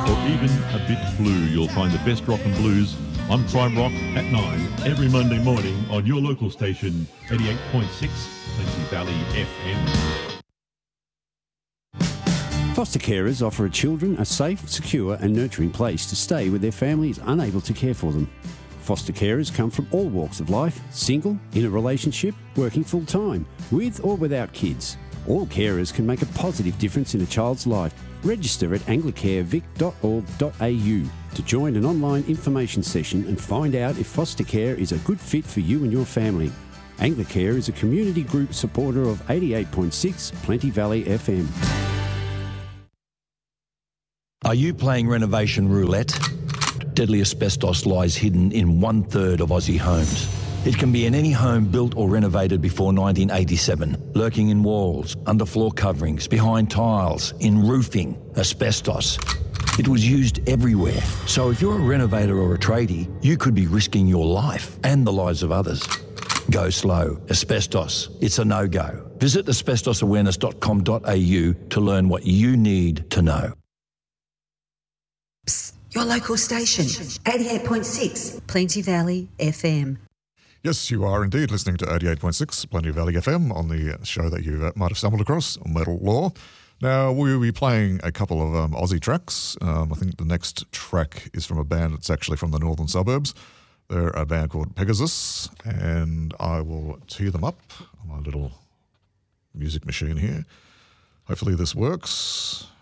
or even a bit blue. You'll find the best rock and blues on Prime Rock at 9 every Monday morning on your local station, 88.6 Plenty Valley FM. Foster carers offer children a safe, secure and nurturing place to stay where their family is unable to care for them. Foster carers come from all walks of life, single, in a relationship, working full-time, with or without kids. All carers can make a positive difference in a child's life. Register at anglicarevic.org.au to join an online information session and find out if foster care is a good fit for you and your family. Anglicare is a community group supporter of 88.6 Plenty Valley FM. Are you playing renovation roulette? Deadly asbestos lies hidden in 1/3 of Aussie homes. It can be in any home built or renovated before 1987, lurking in walls, underfloor coverings, behind tiles, in roofing, asbestos. It was used everywhere. So if you're a renovator or a tradie, you could be risking your life and the lives of others. Go slow. Asbestos. It's a no-go. Visit asbestosawareness.com.au to learn what you need to know. Psst, your local station, 88.6 Plenty Valley FM. Yes, you are indeed listening to 88.6 Plenty Valley FM on the show that you might have stumbled across, Metal Law. Now, we'll be playing a couple of Aussie tracks. I think the next track is from a band that's actually from the northern suburbs. They're a band called Pegasus, and I will tee them up on my little music machine here. Hopefully this works.